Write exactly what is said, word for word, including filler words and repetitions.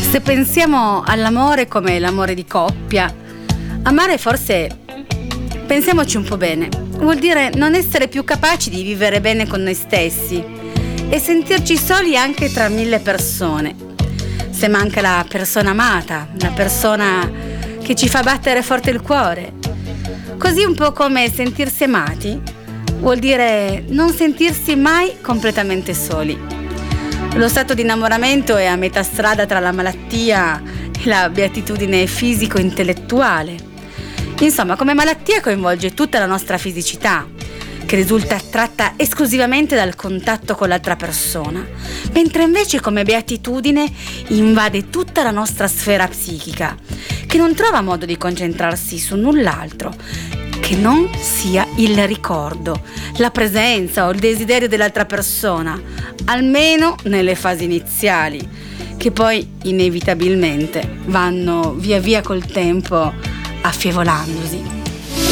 Se pensiamo all'amore come l'amore di coppia, amare forse, pensiamoci un po' bene, vuol dire non essere più capaci di vivere bene con noi stessi e sentirci soli anche tra mille persone. Se manca la persona amata, la persona che ci fa battere forte il cuore. Così un po' come sentirsi amati, vuol dire non sentirsi mai completamente soli. Lo stato di innamoramento è a metà strada tra la malattia e la beatitudine fisico-intellettuale. Insomma, come malattia coinvolge tutta la nostra fisicità, che risulta attratta esclusivamente dal contatto con l'altra persona, mentre invece come beatitudine invade tutta la nostra sfera psichica, che non trova modo di concentrarsi su null'altro che non sia il ricordo, la presenza o il desiderio dell'altra persona, almeno nelle fasi iniziali, che poi inevitabilmente vanno via via col tempo affievolandosi.